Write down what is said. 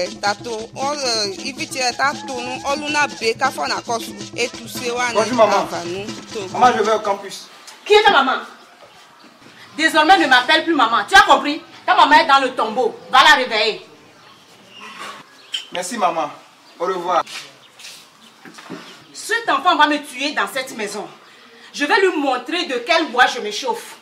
maman. Maman, je vais au campus. Qui est ta maman? Désormais, ne m'appelle plus maman. Tu as compris? Ta maman est dans le tombeau. Va la réveiller. Merci maman. Au revoir. Cet enfant va me tuer dans cette maison. Je vais lui montrer de quel bois je me chauffe.